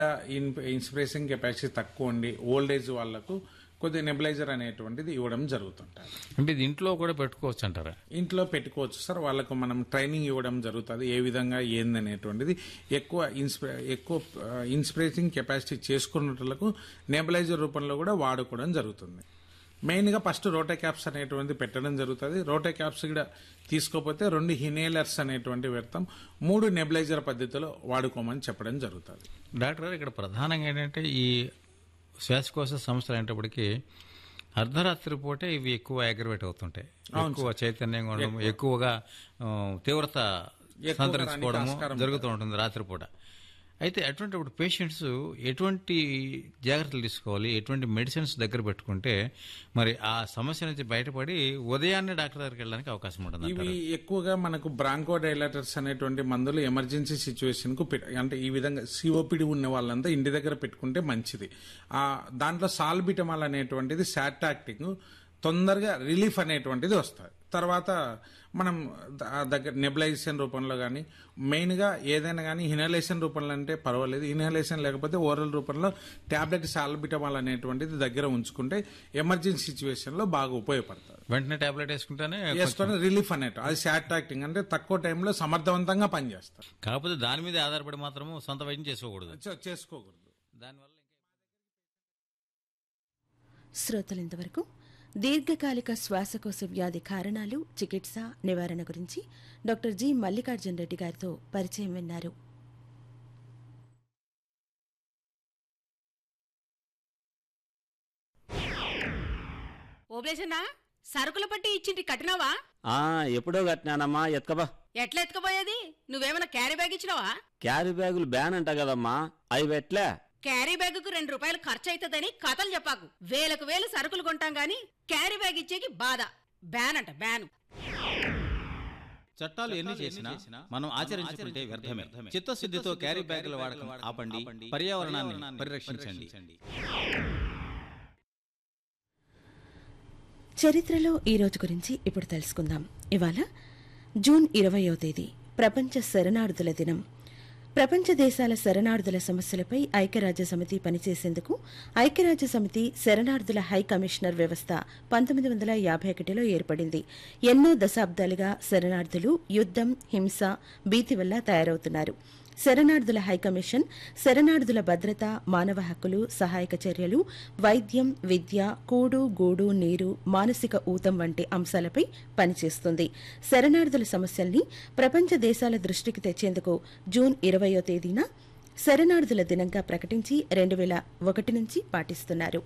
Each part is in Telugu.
ఇన్స్పిరేషన్ కెపాసిటీ తక్కువ ఉండి ఓల్డ్ ఏజ్ వాళ్ళకు కొద్దిగా నెబులైజర్ అనేటువంటిది ఇవ్వడం జరుగుతుంటుంది. అంటే ఇది ఇంట్లో కూడా పెట్టుకోవచ్చు అంటారా? ఇంట్లో పెట్టుకోవచ్చు సార్. వాళ్ళకు మనం ట్రైనింగ్ ఇవ్వడం జరుగుతుంది, ఏ విధంగా ఏందనేటువంటిది. ఎక్కువ ఇన్స్పిరేషన్ కెపాసిటీ చేసుకున్నట్లకు నెబులైజర్ రూపంలో కూడా వాడుకోవడం జరుగుతుంది. మెయిన్గా ఫస్ట్ రోటా క్యాప్స్ అనేటువంటిది పెట్టడం జరుగుతుంది. రోటా క్యాప్స్ కూడా తీసుకోకపోతే 2 ఇన్హేలర్స్ అనేటువంటి పెడతాం, 3 నెబులైజర్ పద్ధతిలో వాడుకోమని చెప్పడం జరుగుతుంది. డాక్టర్ గారు, ఇక్కడ ప్రధానంగా ఏంటంటే ఈ శ్వాసకోశ సమస్యలు అయినప్పటికీ అర్ధరాత్రి పూటే ఇవి ఎక్కువ అగ్రవేట్ అవుతుంటాయి, ఎక్కువ చైతన్యంగా ఉండడం, ఎక్కువగా తీవ్రత సంతరించుకోవడము జరుగుతూ ఉంటుంది రాత్రిపూట. అయితే అటువంటిప్పుడు పేషెంట్స్ ఎటువంటి జాగ్రత్తలు తీసుకోవాలి, ఎటువంటి మెడిసిన్స్ దగ్గర పెట్టుకుంటే మరి ఆ సమస్య నుంచి బయటపడి ఉదయాన్నే డాక్టర్ దగ్గరికి వెళ్ళడానికి అవకాశం ఉంటుంది? ఇవి ఎక్కువగా మనకు బ్రాంకో డైలాటర్స్ అనేటువంటి మందులు ఎమర్జెన్సీ సిచ్యువేషన్ కు అంటే ఈ విధంగా సిఓపిడి ఉన్న వాళ్ళంతా ఇంటి దగ్గర పెట్టుకుంటే మంచిది. దాంట్లో సాల్బిటమాల్ అనేటువంటిది శాట్ యాక్టింగ్, తొందరగా రిలీఫ్ అనేటువంటిది వస్తుంది. తర్వాత మనం దగ్గర నెబులైజేషన్ రూపంలో కానీ, మెయిన్గా ఏదైనా కానీ ఇన్హలేషన్ రూపంలో అంటే పర్వాలేదు, ఇన్హలేషన్ లేకపోతే ఓరల్ రూపంలో టాబ్లెట్ సాల్బిటమాల్ అనేటువంటిది దగ్గర ఉంచుకుంటే ఎమర్జెన్సీ సిచ్యువేషన్లో బాగా ఉపయోగపడుతుంది. వెంటనే టాబ్లెట్ వేసుకుంటే రిలీఫ్ అనేట్టు అది శాట్ యాక్టింగ్ అంటే తక్కువ టైంలో సమర్థవంతంగా పనిచేస్తారు. కాకపోతే దాని మీద ఆధారపడి మాత్రము సొంత వైద్యం చేసుకోకూడదు. దానివల్ల శ్రోతలు ఇంతవరకు దీర్ఘకాలిక శ్వాసకోశ వ్యాధి కారణాలు, చికిత్స, నివారణ గురించి డాక్టర్ జి మల్లికార్జున రెడ్డి గారితో పరిచయం విన్నారు. ఓబ్లేసన్నా, సరుకుల పట్టి ఇచ్చింటి కట్టినావా? ఎప్పుడో కట్టినానమ్మా. ఎత్కబా. ఎట్లా ఎత్తుకుపోయేది? నువ్వేమన్నా క్యారీ బ్యాగ్ ఇచ్చినావా? క్యారీ బ్యాగులు బ్యాన్ అంట కదమ్మా, అవి పెట్లే. క్యారీ బ్యాగుకు 2 రూపాయలు ఖర్చు అవుతుందని కథలు చెప్పాకు. వేలకు వేలు సరుకులు కొంటాం గాని క్యారీ బ్యాగ్ ఇచ్చేకి బాధ. బ్యాన్ అంట బ్యాన్. చట్టాలు ఎన్ని చేసినా మనం ఆచరించుకుంటే వ్యర్థమే. చిత్తశుద్ధితో క్యారీ బ్యాగుల వాడకం ఆపండి, పర్యావరణాన్ని పరిరక్షించండి. చరిత్రలో ఈ రోజు గురించి ఇప్పుడు తెలుసుకుందాం. ఇవాళ జూన్ 20వ తేదీ ప్రపంచ శరణార్థుల దినం. ప్రపంచ దేశాల శరణార్థుల సమస్యలపై ఐక్యరాజ్య సమితి పనిచేసేందుకు ఐక్యరాజ్య సమితి శరణార్థుల హై కమిషనర్ వ్యవస్థ 1951లో ఏర్పడింది. ఎన్నో దశాబ్దాలుగా శరణార్థులు యుద్దం, హింస, భీతి వల్ల తయారవుతున్నారు. శరణార్థుల హైకమిషన్ శరణార్థుల భద్రత, మానవ హక్కులు, సహాయక చర్యలు, వైద్యం, విద్య, కూడు, గూడు, నీరు, మానసిక ఊతం వంటి అంశాలపై పనిచేస్తుంది. శరణార్థుల సమస్యల్ని ప్రపంచ దేశాల దృష్టికి తెచ్చేందుకు జూన్ 20వ తేదీన శరణార్థుల దినంగా ప్రకటించి 2001 నుంచి పాటిస్తున్నారు.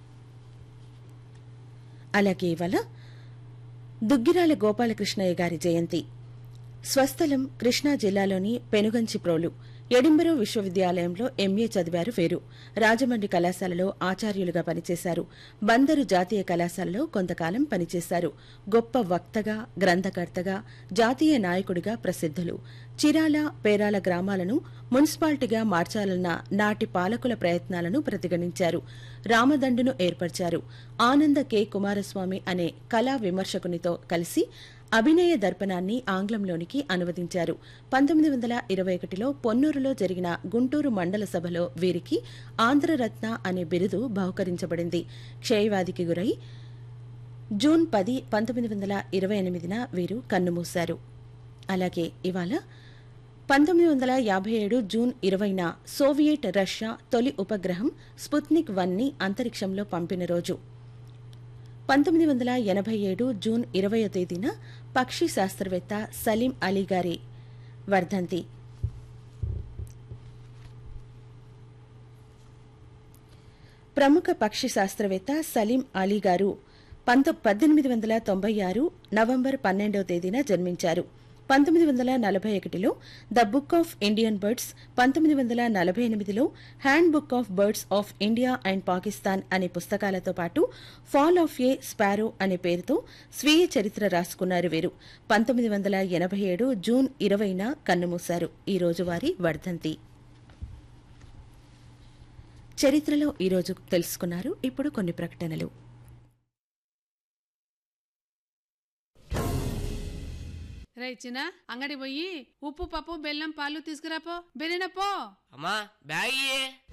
అలాగే ఇవాళ దుగ్గిరాల గోపాలకృష్ణయ్య గారి జయంతి. స్వస్థలం కృష్ణా జిల్లాలోని పెనుగంచిప్రోలు. ఎడింబరో విశ్వవిద్యాలయంలో ఎంఏ చదివారు వీరు. రాజమండ్రి కళాశాలలో ఆచార్యులుగా పనిచేశారు. బందరు జాతీయ కళాశాలలో కొంతకాలం పనిచేశారు. గొప్ప వక్తగా, గ్రంథకర్తగా, జాతీయ నాయకుడిగా ప్రసిద్ధులు. చిరాల, పేరాల గ్రామాలను మున్సిపాలిటీగా మార్చాలన్న నాటి పాలకుల ప్రయత్నాలను ప్రతిఘటించారు. రామదండును ఏర్పరిచారు. ఆనంద కె. కుమారస్వామి అనే కళా విమర్శకునితో కలిసి అభినయ దర్పణాన్ని ఆంగ్లంలోనికి అనువదించారు. 1921లో పొన్నూరులో జరిగిన గుంటూరు మండల సభలో వీరికి ఆంధ్రరత్న అనే బిరుదు బహుకరించబడింది. క్షయవ్యాధికి గురై జూన్ 10, 1928న వీరు కన్నుమూశారు. అలాగే ఇవాళ 1957 జూన్ 20న సోవియట్ రష్యా తొలి ఉపగ్రహం స్పుత్నిక్ 1ని అంతరిక్షంలో పంపిన రోజు. 1987 జూన్ 20వ తేదీన పక్షి శాస్త్రవేత్త సలీం అలీ గారి వర్ధంతి. ప్రముఖ పక్షి శాస్త్రవేత్త సలీం అలీ గారు 1896 నవంబర్ 12వ తేదీన జన్మించారు. 1941లో the book of Indian birds, 1948లో hand book of birds of India and Pakistan అనే పుస్తకాలతో పాటు ఫాల్ ఆఫ్ ఏ స్పారో అనే పేరుతో స్వీయ చరిత్ర రాసుకున్నారు వీరు. 1987 జూన్ 20న కన్నుమూశారు. ఈ రోజు వారి వర్ధంతి. చరిత్రలో ఈరోజు తెలుసుకున్నారు. ఇప్పుడు కొన్ని ప్రకటనలు. రే చిన్న అంగడి పోయి ఉప్పు పప్పు బెల్లం పాలు తీసుకురాపో బెరినపో అమ్మా బ్యాగ్